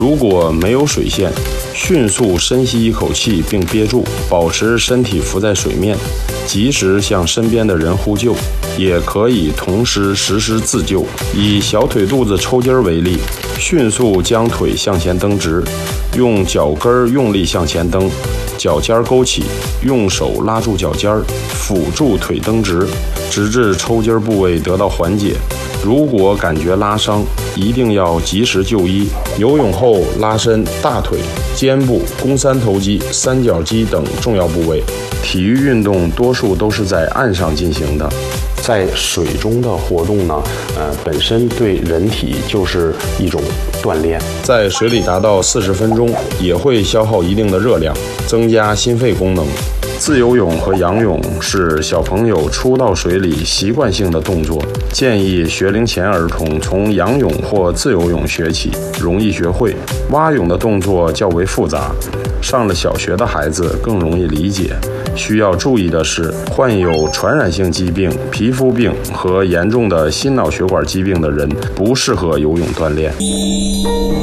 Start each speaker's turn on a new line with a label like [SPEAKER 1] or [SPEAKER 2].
[SPEAKER 1] 如果没有水线，迅速深吸一口气并憋住，保持身体浮在水面，及时向身边的人呼救，也可以同时实施自救。以小腿肚子抽筋为例，迅速将腿向前蹬直，用脚跟用力向前蹬，脚尖勾起，用手拉住脚尖，辅助腿蹬直，直至抽筋部位得到缓解。如果感觉拉伤，一定要及时就医。游泳后拉伸大腿、肩部、肱三头肌、三角肌等重要部位。体育运动多数都是在岸上进行的，在水中的活动呢，本身对人体就是一种锻炼。在水里达到40分钟，也会消耗一定的热量，增加心肺功能。自由泳和仰泳是小朋友初到水里习惯性的动作，建议学龄前儿童从仰泳或自由泳学起，容易学会。蛙泳的动作较为复杂，上了小学的孩子更容易理解。需要注意的是，患有传染性疾病、皮肤病和严重的心脑血管疾病的人不适合游泳锻炼。